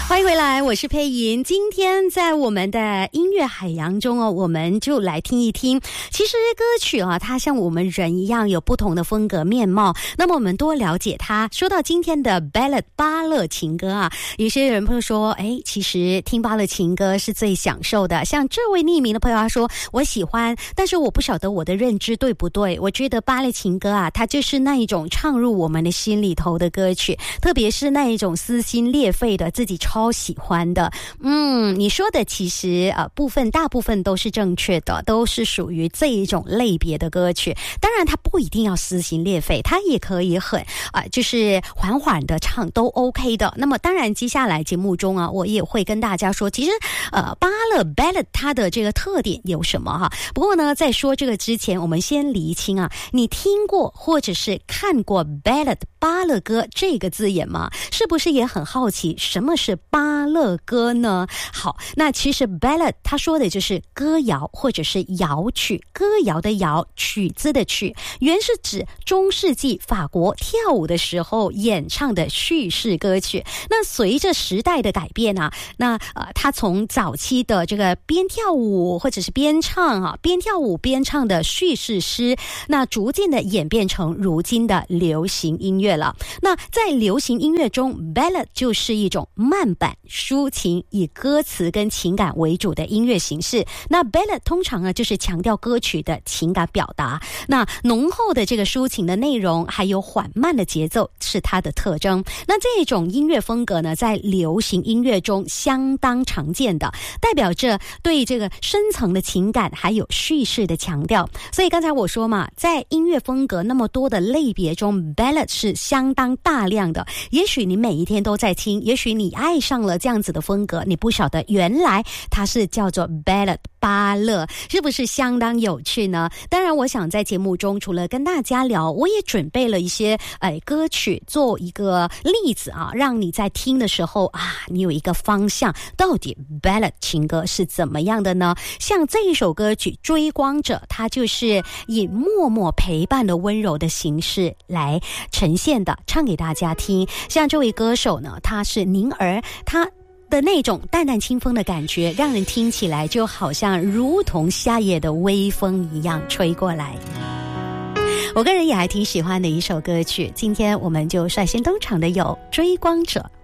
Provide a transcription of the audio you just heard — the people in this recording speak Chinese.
欢迎回来，我是佩莹。今天在我们的音乐海洋中我们就来听一听，其实歌曲它像我们人一样有不同的风格面貌，那么我们多了解它。说到今天的 ballad 芭乐情歌有些人会说其实听芭乐情歌是最享受的。像这位匿名的朋友他说，我喜欢，但是我不晓得我的认知对不对。我觉得芭乐情歌它就是那一种唱入我们的心里头的歌曲，特别是那一种撕心裂肺的，自己超喜欢的。你说的其实大部分都是正确的，都是属于这一种类别的歌曲。当然它不一定要撕心裂肺，它也可以很就是缓缓的唱都 OK 的。那么当然接下来节目中我也会跟大家说，其实芭乐 ballad 它的这个特点有什么不过呢，在说这个之前，我们先厘清你听过或者是看过 ballad 芭乐歌这个字眼吗？是不是也很好奇什么是芭乐歌呢？好，那其实 ballad 它说的就是歌谣或者是谣曲，歌谣的谣，曲子的曲，原是指中世纪法国跳舞的时候演唱的叙事歌曲。那随着时代的改变它从早期的这个边跳舞或者是边唱边跳舞边唱的叙事诗，那逐渐的演变成如今的流行音乐了。那在流行音乐中 ballad 就是一种慢板抒情，以歌词跟情感为主的音乐形式。那 ballad 通常就是强调歌曲的情感表达，那浓厚的这个抒情的内容还有缓慢的节奏是它的特征。那这种音乐风格呢，在流行音乐中相当常见的，代表着对这个深层的情感还有叙事的强调。所以刚才我说嘛，在音乐风格那么多的类别中 ballad 是相当大量的。也许你每一天都在听，也许你爱上了这样子的风格，你不晓得原来它是叫做 ballad 芭乐，是不是相当有趣呢？当然我想在节目中除了跟大家聊，我也准备了一些歌曲做一个例子让你在听的时候你有一个方向，到底 ballad 情歌是怎么样的呢？像这一首歌曲《追光者》，它就是以默默陪伴的温柔的形式来呈现的，唱给大家听。像这位歌手呢，他是宁儿，他的那种淡淡清风的感觉，让人听起来就好像如同夏夜的微风一样吹过来。我个人也还挺喜欢的一首歌曲，今天我们就率先登场的有《追光者》。